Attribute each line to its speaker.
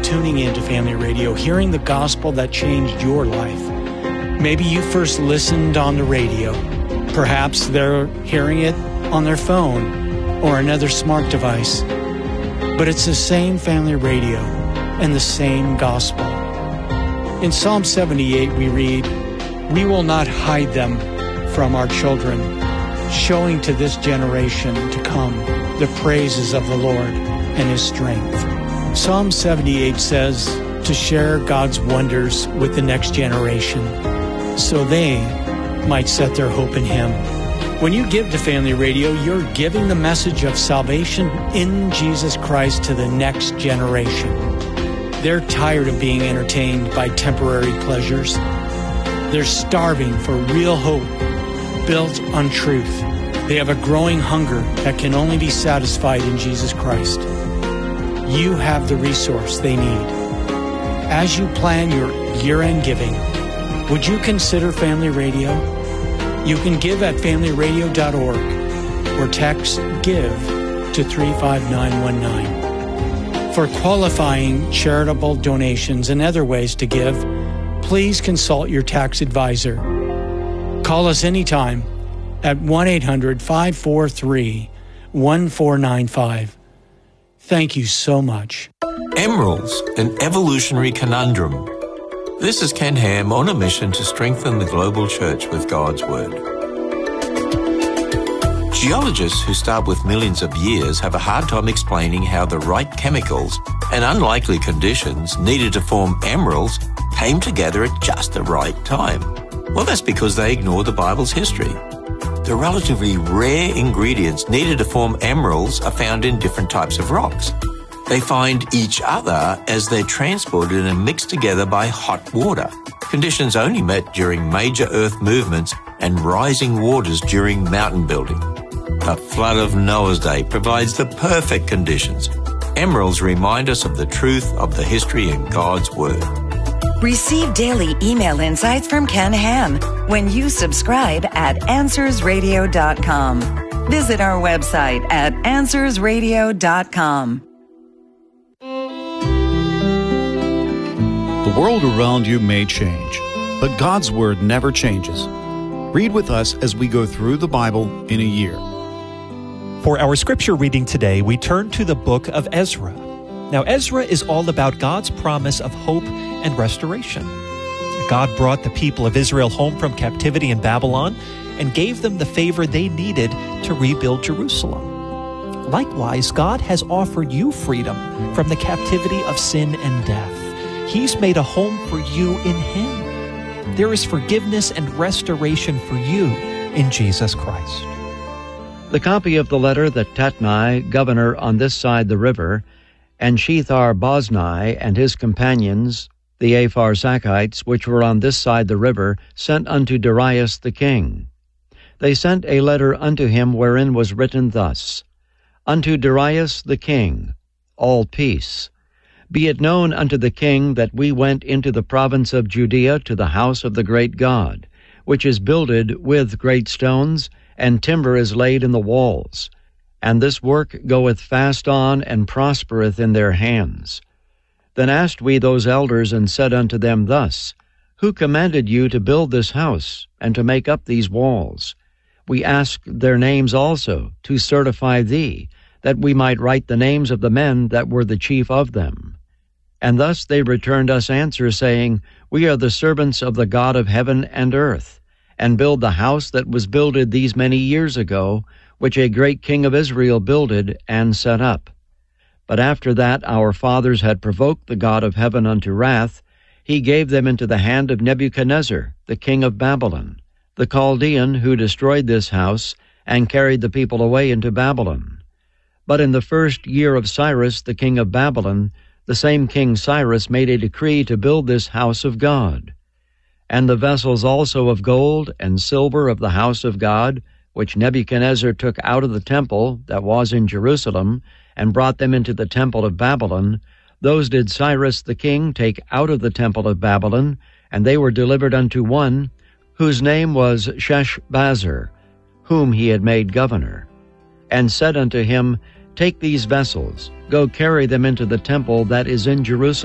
Speaker 1: tuning in to Family Radio, hearing the gospel that changed your life. Maybe you first listened on the radio. Perhaps they're hearing it on their phone or another smart device. But it's the same Family Radio and the same gospel. In Psalm 78 we read, "We will not hide them from our children, showing to this generation to come the praises of the Lord and His strength." Psalm 78 says to share God's wonders with the next generation so they might set their hope in Him. When you give to Family Radio, you're giving the message of salvation in Jesus Christ to the next generation. They're tired of being entertained by temporary pleasures. They're starving for real hope built on truth. They have a growing hunger that can only be satisfied in Jesus Christ. You have the resource they need. As you plan your year-end giving, would you consider Family Radio? You can give at familyradio.org or text GIVE to 35919. For qualifying charitable donations and other ways to give, please consult your tax advisor. Call us anytime at 1-800-543-1495. Thank you so much.
Speaker 2: Emeralds, an evolutionary conundrum. This is Ken Ham on a mission to strengthen the global church with God's Word. Geologists who start with millions of years have a hard time explaining how the right chemicals and unlikely conditions needed to form emeralds came together at just the right time. Well, that's because they ignore the Bible's history. The relatively rare ingredients needed to form emeralds are found in different types of rocks. They find each other as they're transported and mixed together by hot water, conditions only met during major earth movements and rising waters during mountain building. The flood of Noah's day provides the perfect conditions. Emeralds remind us of the truth of the history in God's Word.
Speaker 3: Receive daily email insights from Ken Ham when you subscribe at AnswersRadio.com. Visit our website at AnswersRadio.com.
Speaker 4: The world around you may change, but God's Word never changes. Read with us as we go through the Bible in a year.
Speaker 5: For our scripture reading today, we turn to the book of Ezra. Now, Ezra is all about God's promise of hope and restoration. God brought the people of Israel home from captivity in Babylon and gave them the favor they needed to rebuild Jerusalem. Likewise, God has offered you freedom from the captivity of sin and death. He's made a home for you in Him. There is forgiveness and restoration for you in Jesus Christ.
Speaker 6: The copy of the letter that Tatnai, governor on this side the river, and Shethar-Boznai and his companions, the Apharsachites, which were on this side the river, sent unto Darius the king. They sent a letter unto him wherein was written thus, Unto Darius the king, all peace. Be it known unto the king that we went into the province of Judea to the house of the great God, which is builded with great stones, and timber is laid in the walls. And this work goeth fast on, and prospereth in their hands. Then asked we those elders, and said unto them thus, Who commanded you to build this house, and to make up these walls? We asked their names also, to certify thee, that we might write the names of the men that were the chief of them. And thus they returned us answer, saying, We are the servants of the God of heaven and earth, and build the house that was builded these many years ago, which a great king of Israel builded and set up. But after that our fathers had provoked the God of heaven unto wrath, He gave them into the hand of Nebuchadnezzar, the king of Babylon, the Chaldean, who destroyed this house, and carried the people away into Babylon. But in the first year of Cyrus, the king of Babylon, the same King Cyrus made a decree to build this house of God. And the vessels also of gold and silver of the house of God, which Nebuchadnezzar took out of the temple that was in Jerusalem, and brought them into the temple of Babylon, those did Cyrus the king take out of the temple of Babylon, and they were delivered unto one, whose name was Sheshbazzar, whom he had made governor, and said unto him, Take these vessels, go carry them into the temple that is in Jerusalem,